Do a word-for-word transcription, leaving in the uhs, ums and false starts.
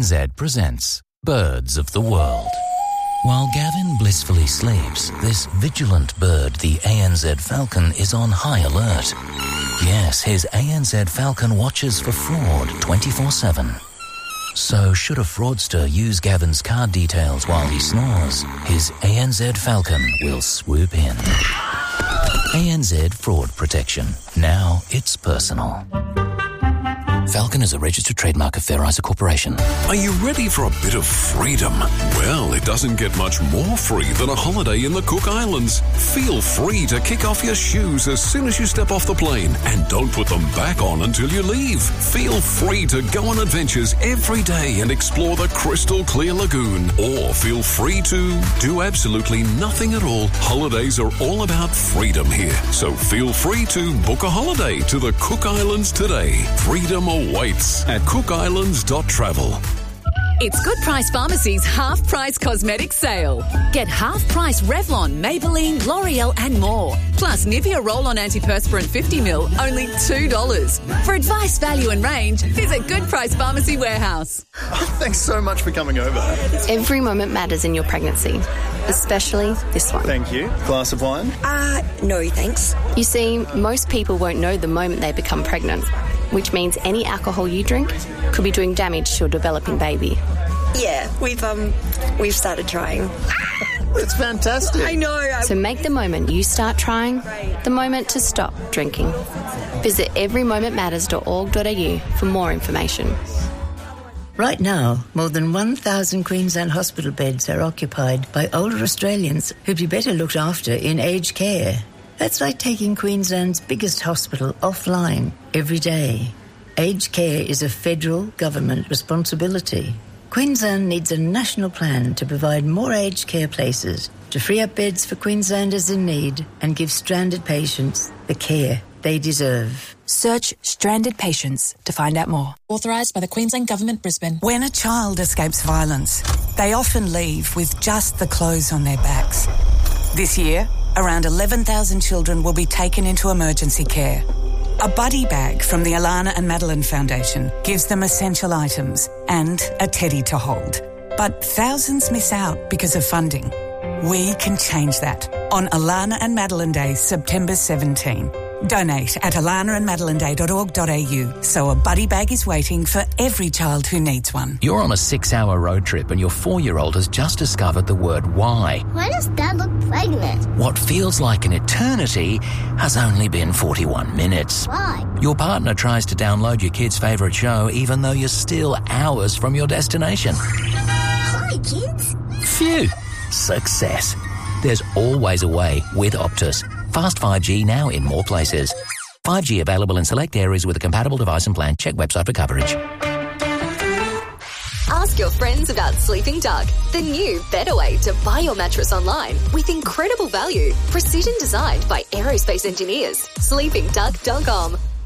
Z presents Birds of the World. While Gavin blissfully sleeps, this vigilant bird, the A N Z falcon, is on high alert. Yes, his A N Z falcon watches for fraud twenty-four seven. So should a fraudster use Gavin's card details while he snores, his A N Z falcon will swoop in. A N Z Fraud Protection. Now it's personal. Falcon is a registered trademark of Fair Isa Corporation. Are you ready for a bit of freedom? Well, it doesn't get much more free than a holiday in the Cook Islands. Feel free to kick off your shoes as soon as you step off the plane and don't put them back on until you leave. Feel free to go on adventures every day and explore the crystal clear lagoon. Or feel free to do absolutely nothing at all. Holidays are all about freedom here. So feel free to book a holiday to the Cook Islands today. Freedom awaits at cook islands dot travel. It's Good Price Pharmacy's half-price cosmetic sale. Get half-price Revlon, Maybelline, L'Oreal and more. Plus Nivea Roll-On Antiperspirant fifty mil, only two dollars. For advice, value and range, visit Good Price Pharmacy Warehouse. Oh, thanks so much for coming over. Every moment matters in your pregnancy, especially this one. Thank you. Glass of wine? Uh, no thanks. You see, most people won't know the moment they become pregnant, which means any alcohol you drink could be doing damage to your developing baby. Yeah, we've um, we've started trying. That's fantastic. I know. I... So make the moment you start trying the moment to stop drinking. Visit every moment matters dot org dot a u for more information. Right now, more than one thousand Queensland hospital beds are occupied by older Australians who'd be better looked after in aged care. That's like taking Queensland's biggest hospital offline every day. Aged care is a federal government responsibility. Queensland needs a national plan to provide more aged care places, to free up beds for Queenslanders in need and give stranded patients the care they deserve. Search Stranded Patients to find out more. Authorised by the Queensland Government, Brisbane. When a child escapes violence, they often leave with just the clothes on their backs. This year, around eleven thousand children will be taken into emergency care. A buddy bag from the Alana and Madeline Foundation gives them essential items and a teddy to hold. But thousands miss out because of funding. We can change that on Alana and Madeline Day, September seventeenth. Donate at alana and madeline day dot org dot a u so a buddy bag is waiting for every child who needs one. You're on a six-hour road trip and your four-year-old has just discovered the word why. Why does Dad look pregnant? What feels like an eternity has only been forty-one minutes. Why? Your partner tries to download your kid's favourite show even though you're still hours from your destination. Hi, kids. Phew. Success. There's always a way with Optus. Fast five G now in more places. five G available in select areas with a compatible device and plan. Check website for coverage. Ask your friends about Sleeping Duck, the new, better way to buy your mattress online with incredible value. Precision designed by aerospace engineers. sleeping duck dot com.